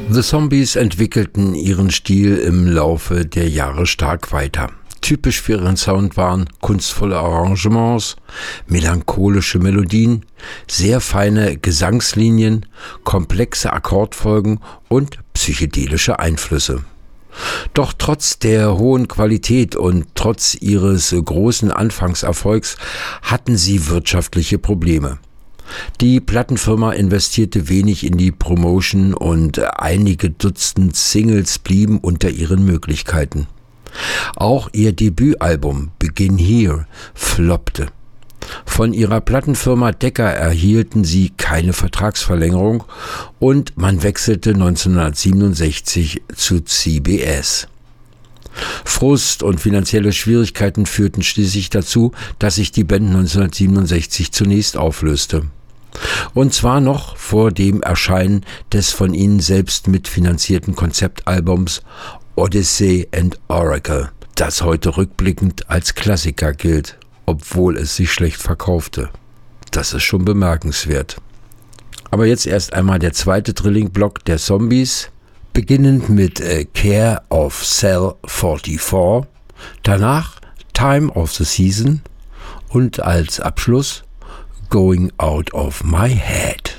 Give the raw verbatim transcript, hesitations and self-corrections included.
The Zombies entwickelten ihren Stil im Laufe der Jahre stark weiter. Typisch für ihren Sound waren kunstvolle Arrangements, melancholische Melodien, sehr feine Gesangslinien, komplexe Akkordfolgen und psychedelische Einflüsse. Doch trotz der hohen Qualität und trotz ihres großen Anfangserfolgs hatten sie wirtschaftliche Probleme. Die Plattenfirma investierte wenig in die Promotion und einige Dutzend Singles blieben unter ihren Möglichkeiten. Auch ihr Debütalbum Begin Here floppte. Von ihrer Plattenfirma Decca erhielten sie keine Vertragsverlängerung und man wechselte neunzehnhundertsiebenundsechzig zu C B S. Frust und finanzielle Schwierigkeiten führten schließlich dazu, dass sich die Band neunzehnhundertsiebenundsechzig zunächst auflöste. Und zwar noch vor dem Erscheinen des von ihnen selbst mitfinanzierten Konzeptalbums Odyssey and Oracle, das heute rückblickend als Klassiker gilt, obwohl es sich schlecht verkaufte. Das ist schon bemerkenswert. Aber jetzt erst einmal der zweite Drilling-Block der Zombies, beginnend mit äh, Care of Cell vierundvierzig, danach Time of the Season und als Abschluss Going Out of My Head.